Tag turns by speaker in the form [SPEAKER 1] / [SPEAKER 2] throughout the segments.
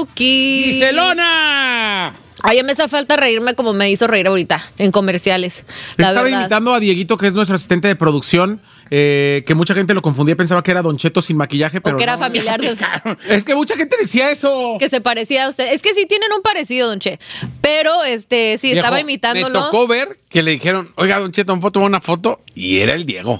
[SPEAKER 1] Chucky.
[SPEAKER 2] ¡Giselona!
[SPEAKER 1] Ay, me hace falta reírme como me hizo reír ahorita en comerciales.
[SPEAKER 3] Estaba invitando a Dieguito, que es nuestro asistente de producción, que mucha gente lo confundía, pensaba que era Don Cheto sin maquillaje, pero
[SPEAKER 1] o que era
[SPEAKER 3] no.
[SPEAKER 1] familiar de...
[SPEAKER 3] Es que mucha gente decía eso.
[SPEAKER 1] Que se parecía a usted. Es que sí tienen un parecido, Don Che. Pero sí,
[SPEAKER 2] Viejo,
[SPEAKER 1] estaba imitándolo.
[SPEAKER 2] Me tocó ver que le dijeron, oiga, Don Cheto, ¿me puedo tomar una foto? Y era el Diego.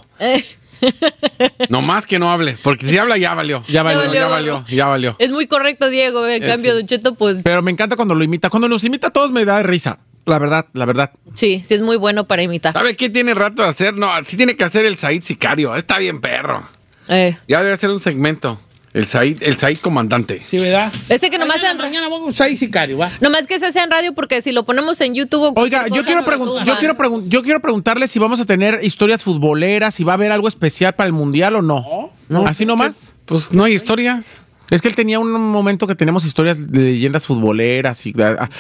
[SPEAKER 2] No más que no hable, porque si habla ya valió.
[SPEAKER 3] Ya valió.
[SPEAKER 1] Es muy correcto, Diego. En cambio, Don Cheto, pues...
[SPEAKER 3] Pero me encanta cuando lo imita. Cuando los imita a todos me da risa. La verdad.
[SPEAKER 1] Sí, es muy bueno para imitar.
[SPEAKER 2] ¿Sabe qué tiene rato de hacer? No, así tiene que hacer el Said Sicario. Está bien, perro. Ya debe hacer un segmento. El Said comandante.
[SPEAKER 4] Sí, ¿verdad?
[SPEAKER 1] Ese que nomás sean...
[SPEAKER 4] Mañana vamos a Said Sicario, ¿va?
[SPEAKER 1] Nomás que se sea en radio, porque si lo ponemos en YouTube...
[SPEAKER 3] Oiga, yo quiero preguntarle si vamos a tener historias futboleras, si va a haber algo especial para el Mundial o no.
[SPEAKER 2] No.
[SPEAKER 3] ¿Así nomás?
[SPEAKER 2] Pues no hay historias.
[SPEAKER 3] Es que él tenía un momento que tenemos historias de leyendas futboleras y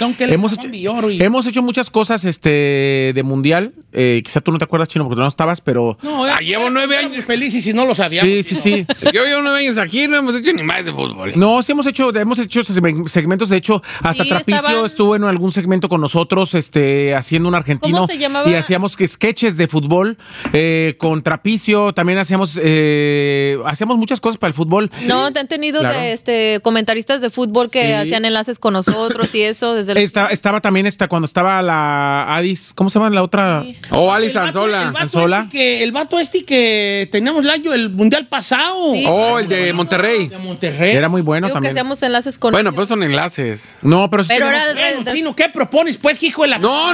[SPEAKER 3] hemos hecho muchas cosas de mundial. Quizá tú no te acuerdas, Chino, porque tú no estabas, pero
[SPEAKER 4] No,
[SPEAKER 2] llevo 9 años
[SPEAKER 4] feliz y si no lo sabíamos.
[SPEAKER 3] sí.
[SPEAKER 2] Yo llevo 9 años aquí y no hemos hecho ni más de fútbol.
[SPEAKER 3] No, sí hemos hecho segmentos. De hecho, hasta Trapicio estuvo en algún segmento con nosotros, haciendo un argentino.
[SPEAKER 1] ¿Cómo se llamaba?
[SPEAKER 3] Y hacíamos sketches de fútbol con Trapicio. También hacíamos muchas cosas para el fútbol.
[SPEAKER 1] No, te han tenido
[SPEAKER 3] Claro.
[SPEAKER 1] comentaristas de fútbol que hacían enlaces con nosotros y eso.
[SPEAKER 3] Estaba también cuando estaba la Adis, ¿cómo se llama la otra?
[SPEAKER 1] Sí.
[SPEAKER 2] Oh, Alice Anzola.
[SPEAKER 4] El vato que teníamos el mundial pasado.
[SPEAKER 1] Sí.
[SPEAKER 2] Oh, el de Monterrey.
[SPEAKER 4] De Monterrey.
[SPEAKER 3] Era muy bueno
[SPEAKER 1] Digo que
[SPEAKER 3] también.
[SPEAKER 1] hacíamos enlaces con
[SPEAKER 2] Bueno,
[SPEAKER 1] ellos.
[SPEAKER 2] pues son enlaces.
[SPEAKER 3] No, pero sí
[SPEAKER 1] Pero
[SPEAKER 3] tenemos-
[SPEAKER 1] era
[SPEAKER 4] Bueno, Chino, ¿qué propones, pues, hijo de la...
[SPEAKER 2] No,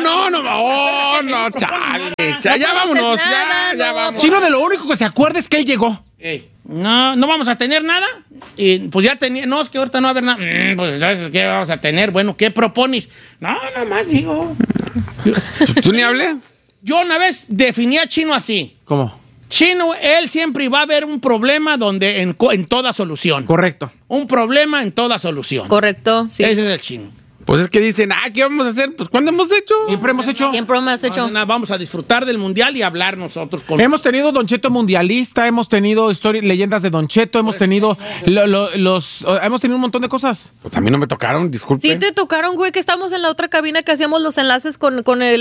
[SPEAKER 2] chale. Ya vámonos, ya vamos.
[SPEAKER 3] Chino, de lo único que se acuerda es que él llegó.
[SPEAKER 4] No vamos a tener nada. Y pues ya tenía. No, es que ahorita no va a haber nada. Pues, ¿qué vamos a tener? Bueno, ¿qué propones? No, nada más digo.
[SPEAKER 2] ¿Tú ni hablé?
[SPEAKER 4] Yo una vez definí a Chino así.
[SPEAKER 3] ¿Cómo?
[SPEAKER 4] Chino, él siempre va a haber un problema donde en toda solución.
[SPEAKER 3] Correcto.
[SPEAKER 4] Un problema en toda solución.
[SPEAKER 1] Correcto, sí.
[SPEAKER 4] Ese es el Chino.
[SPEAKER 2] Pues es que dicen, ¿qué vamos a hacer? Pues ¿cuándo hemos hecho?
[SPEAKER 3] Siempre hemos hecho.
[SPEAKER 1] Siempre me has hecho.
[SPEAKER 4] Vamos a disfrutar del mundial y hablar nosotros con...
[SPEAKER 3] Hemos tenido Don Cheto mundialista, hemos tenido leyendas de Don Cheto, hemos tenido hemos tenido un montón de cosas.
[SPEAKER 2] Pues a mí no me tocaron, disculpe.
[SPEAKER 1] Sí te tocaron, güey, que estamos en la otra cabina que hacíamos los enlaces con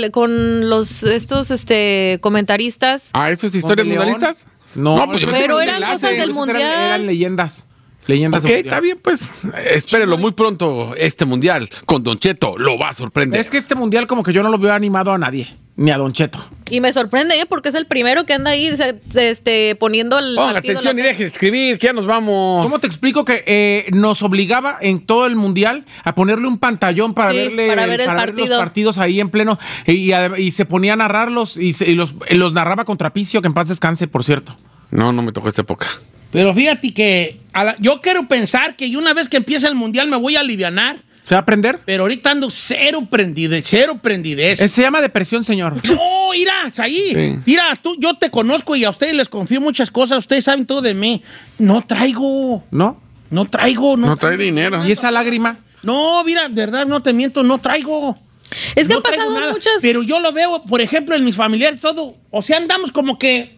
[SPEAKER 1] estos comentaristas.
[SPEAKER 2] ¿Eso es historias
[SPEAKER 3] ¿Con León?
[SPEAKER 2] mundialistas?
[SPEAKER 3] No,
[SPEAKER 2] pues yo pensé
[SPEAKER 1] pero
[SPEAKER 2] que
[SPEAKER 1] eran
[SPEAKER 2] enlaces.
[SPEAKER 1] cosas del mundial.
[SPEAKER 3] Eran leyendas. Leyendas
[SPEAKER 2] Ok,
[SPEAKER 3] del mundial.
[SPEAKER 2] está bien, pues. Espérelo muy pronto, este mundial con Don Cheto lo va a sorprender.
[SPEAKER 3] Es que este mundial como que yo no lo veo animado a nadie, ni a Don Cheto.
[SPEAKER 1] Y me sorprende, porque es el primero que anda ahí poniendo el
[SPEAKER 2] Ponga
[SPEAKER 1] partido
[SPEAKER 2] atención y deje de escribir, que ya nos vamos.
[SPEAKER 3] ¿Cómo te explico que nos obligaba en todo el mundial a ponerle un pantallón para
[SPEAKER 1] Sí, para ver el
[SPEAKER 3] ver los
[SPEAKER 1] partido.
[SPEAKER 3] partidos ahí en pleno y se ponía a narrarlos y los narraba con Trapicio, que en paz descanse, por cierto.
[SPEAKER 2] No me tocó esta época.
[SPEAKER 4] Pero fíjate que yo quiero pensar que una vez que empiece el mundial me voy a alivianar.
[SPEAKER 3] ¿Se va a aprender?
[SPEAKER 4] Pero ahorita ando cero prendidez.
[SPEAKER 3] Se llama depresión, señor.
[SPEAKER 4] No, mira, ahí.
[SPEAKER 2] Sí.
[SPEAKER 4] Mira, yo te conozco y a ustedes les confío muchas cosas. Ustedes saben todo de mí. No traigo.
[SPEAKER 3] ¿No?
[SPEAKER 4] No traigo.
[SPEAKER 2] No trae dinero.
[SPEAKER 3] ¿Y esa lágrima?
[SPEAKER 4] No, mira, de verdad, no te miento, no traigo.
[SPEAKER 1] Es que
[SPEAKER 4] No
[SPEAKER 1] han pasado
[SPEAKER 4] traigo nada.
[SPEAKER 1] muchas.
[SPEAKER 4] Pero yo lo veo, por ejemplo, en mis familiares, todo. O sea, andamos como que.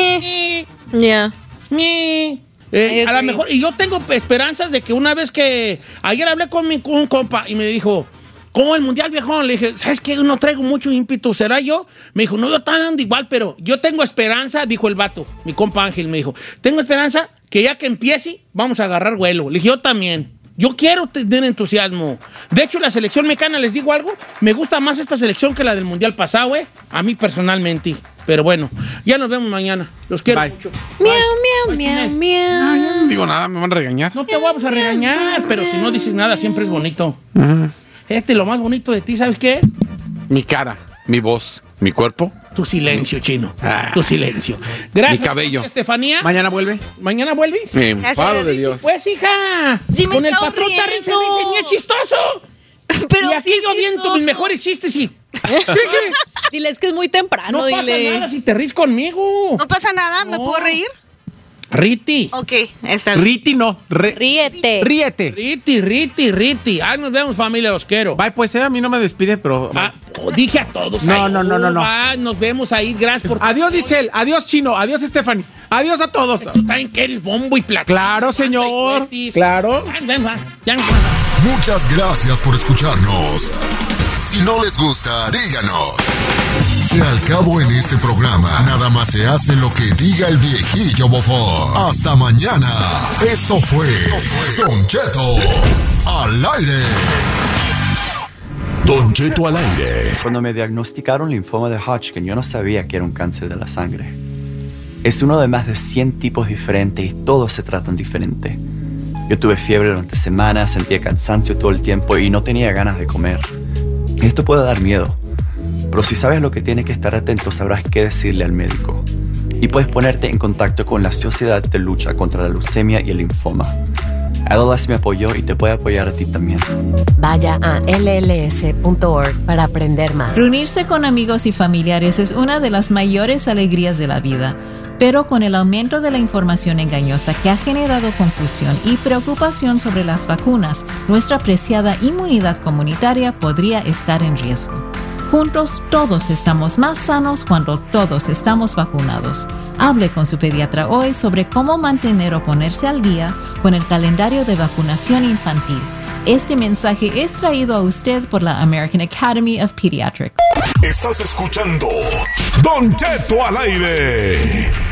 [SPEAKER 1] Ya.
[SPEAKER 4] A lo mejor, y yo tengo esperanzas de que una vez que ayer hablé con un compa y me dijo, ¿cómo el mundial, viejón? Le dije, ¿sabes qué? No traigo mucho ímpetu, ¿será yo? Me dijo, no, yo ando igual, pero yo tengo esperanza, dijo el vato, mi compa Ángel me dijo, tengo esperanza que ya que empiece, vamos a agarrar vuelo. Le dije, yo también. Yo quiero tener entusiasmo. De hecho, la selección mexicana, les digo algo, me gusta más esta selección que la del mundial pasado, a mí personalmente. Pero bueno, ya nos vemos mañana. Los quiero
[SPEAKER 3] Bye.
[SPEAKER 4] mucho.
[SPEAKER 1] Miau.
[SPEAKER 2] No digo nada, me van a regañar.
[SPEAKER 4] No te vamos a regañar, pero si no dices nada, siempre es bonito. Lo más bonito de ti, ¿sabes qué?
[SPEAKER 2] Mi cara, mi voz, mi cuerpo.
[SPEAKER 4] Tu silencio, Chino. Tu silencio. Gracias.
[SPEAKER 2] Mi cabello.
[SPEAKER 4] Estefanía.
[SPEAKER 3] ¿Mañana vuelve?
[SPEAKER 4] ¿Mañana vuelves?
[SPEAKER 2] Me enfado de Dios.
[SPEAKER 4] Pues, hija.
[SPEAKER 5] Sí, me
[SPEAKER 4] con el
[SPEAKER 5] está
[SPEAKER 4] patrón está risa,
[SPEAKER 5] aburriendo.
[SPEAKER 4] ni es chistoso.
[SPEAKER 5] Pero
[SPEAKER 4] y aquí
[SPEAKER 5] sí es
[SPEAKER 4] yo viento
[SPEAKER 5] chistoso.
[SPEAKER 4] mis mejores chistes y...
[SPEAKER 1] Dile, es que es muy temprano,
[SPEAKER 4] No pasa
[SPEAKER 1] dile.
[SPEAKER 4] nada si te ríes conmigo.
[SPEAKER 5] No pasa nada, ¿me
[SPEAKER 4] No.
[SPEAKER 5] puedo reír?
[SPEAKER 4] Riti.
[SPEAKER 5] Ok, está bien.
[SPEAKER 3] Riti no.
[SPEAKER 1] Ríete.
[SPEAKER 3] Ríete.
[SPEAKER 4] Riti. Ay, nos vemos, familia, los quiero.
[SPEAKER 3] Bye, pues a mí no me despide, pero...
[SPEAKER 4] Dije a todos.
[SPEAKER 3] No,
[SPEAKER 4] ay,
[SPEAKER 3] no.
[SPEAKER 4] Nos vemos ahí, gracias por...
[SPEAKER 3] Adiós, Giselle. Adiós, Chino. Adiós, Stephanie. Adiós a todos.
[SPEAKER 4] Tú también que eres bombo y platillo.
[SPEAKER 3] Claro, señor.
[SPEAKER 4] Ay,
[SPEAKER 3] Claro.
[SPEAKER 4] Ya nos vamos.
[SPEAKER 5] Muchas gracias por escucharnos. Si no les gusta, díganos. Que al cabo en este programa, nada más se hace lo que diga el viejillo bofón. Hasta mañana. Esto fue Don Cheto al aire. Don Cheto al aire.
[SPEAKER 6] Cuando me diagnosticaron linfoma de Hodgkin, yo no sabía que era un cáncer de la sangre. Es uno de más de 100 tipos diferentes y todos se tratan diferente. Yo tuve fiebre durante semanas, sentía cansancio todo el tiempo y no tenía ganas de comer. Esto puede dar miedo, pero si sabes lo que tienes que estar atento, sabrás qué decirle al médico. Y puedes ponerte en contacto con la Sociedad de Lucha contra la Leucemia y el Linfoma. LLS me apoyó y te puede apoyar a ti también.
[SPEAKER 7] Vaya a lls.org para aprender más.
[SPEAKER 8] Reunirse con amigos y familiares es una de las mayores alegrías de la vida. Pero con el aumento de la información engañosa que ha generado confusión y preocupación sobre las vacunas, nuestra preciada inmunidad comunitaria podría estar en riesgo. Juntos todos estamos más sanos cuando todos estamos vacunados. Hable con su pediatra hoy sobre cómo mantener o ponerse al día con el calendario de vacunación infantil. Este mensaje es traído a usted por la American Academy of Pediatrics.
[SPEAKER 5] Estás escuchando Don Cheto al aire.